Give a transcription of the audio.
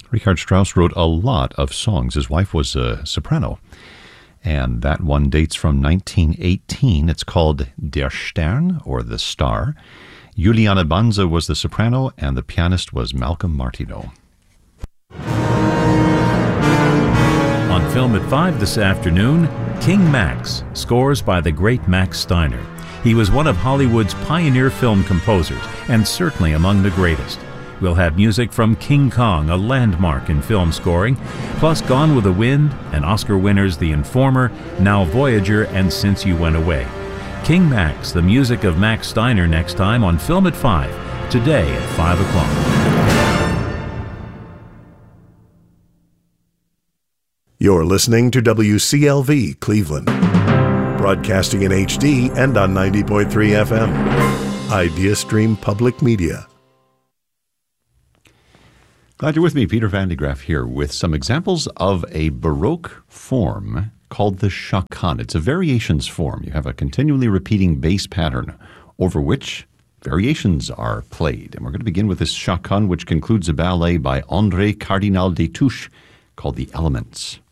Richard Strauss wrote a lot of songs. His wife was a soprano, and that one dates from 1918. It's called Der Stern, or The Star. Juliana Banza was the soprano, and the pianist was Malcolm Martineau. On Film at 5 this afternoon, King Max, scores by the great Max Steiner. He was one of Hollywood's pioneer film composers, and certainly among the greatest. We'll have music from King Kong, a landmark in film scoring, plus Gone with the Wind, and Oscar winners The Informer, Now Voyager, and Since You Went Away. King Max, the music of Max Steiner, next time on Film at 5, today at 5 o'clock. You're listening to WCLV Cleveland, broadcasting in HD and on 90.3 FM. Idea Stream Public Media. Glad you're with me, Peter Van de Graaff here with some examples of a Baroque form called the chaconne. It's a variations form. You have a continually repeating bass pattern over which variations are played. And we're going to begin with this chaconne, which concludes a ballet by André Cardinal Destouches called The Elements.